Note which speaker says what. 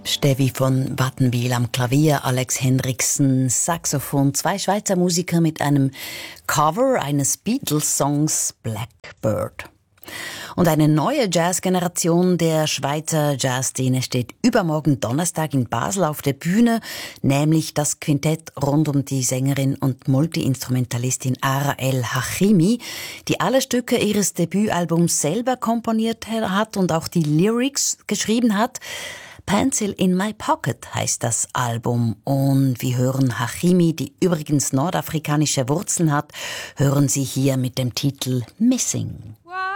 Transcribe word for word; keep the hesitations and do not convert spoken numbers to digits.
Speaker 1: Steffi von Wattenwyl am Klavier, Alex Hendriksen Saxophon, zwei Schweizer Musiker mit einem Cover eines Beatles-Songs Blackbird. Und eine neue Jazzgeneration der Schweizer Jazzszene steht übermorgen Donnerstag in Basel auf der Bühne, nämlich das Quintett rund um die Sängerin und Multiinstrumentalistin Ara El Hachimi, die alle Stücke ihres Debütalbums selber komponiert hat und auch die Lyrics geschrieben hat. Pencil in My Pocket heißt das Album und wir hören Hachimi, die übrigens nordafrikanische Wurzeln hat, hören Sie hier mit dem Titel Missing.
Speaker 2: Whoa.